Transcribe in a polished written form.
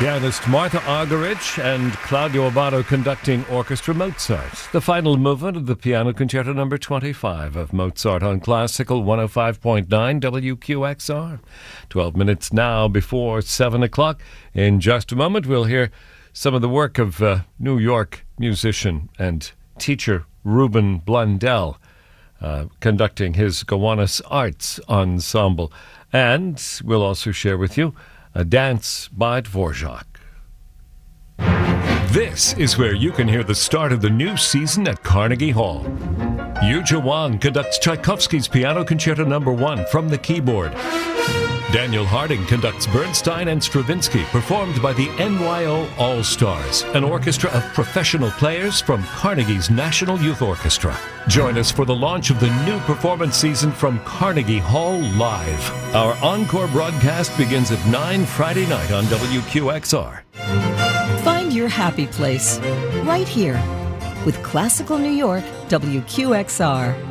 Pianist Martha Argerich and Claudio Abbado conducting Orchestra Mozart. The final movement of the Piano Concerto No. 25 of Mozart on Classical 105.9 WQXR. 12 minutes now before 7 o'clock. In just a moment, we'll hear some of the work of New York musician and teacher Ruben Blundell, conducting his Gowanus Arts Ensemble. And we'll also share with you a dance by Dvorak. This is where you can hear the start of the new season at Carnegie Hall. Yuja Wang conducts Tchaikovsky's Piano Concerto No. 1 from the keyboard. Daniel Harding conducts Bernstein and Stravinsky, performed by the NYO All-Stars, an orchestra of professional players from Carnegie's National Youth Orchestra. Join us for the launch of the new performance season from Carnegie Hall Live. Our encore broadcast begins at 9 Friday night on WQXR. Find your happy place right here with Classical New York WQXR.